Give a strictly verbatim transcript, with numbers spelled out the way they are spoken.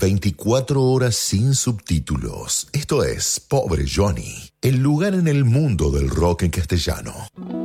veinticuatro horas sin subtítulos. Esto es Pobre Johnny, el lugar en el mundo del rock en castellano.